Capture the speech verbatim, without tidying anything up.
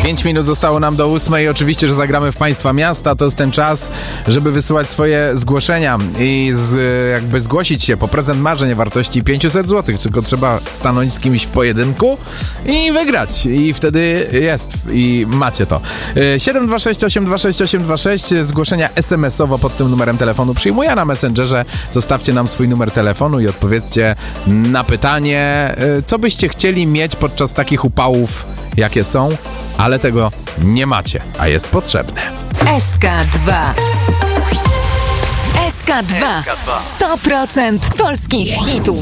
pięć minut zostało nam do ósmej. Oczywiście, że zagramy w Państwa Miasta. To jest ten czas, żeby wysyłać swoje zgłoszenia i z, jakby zgłosić się po prezent marzeń o wartości pięćset złotych. Tylko trzeba stanąć z kimś w pojedynku i wygrać. I wtedy jest. I macie to. siedem dwa sześć osiem dwa sześć osiem dwa sześć. Zgłoszenia es em es owo pod tym numerem telefonu przyjmuję na Messengerze. Zostawcie nam swój numer telefonu i odpowiedzcie na pytanie, co byście chcieli mieć podczas takich upałów, jakie są, ale tego nie macie, a jest potrzebne. S K dwa. S K dwa. sto procent polskich hitów.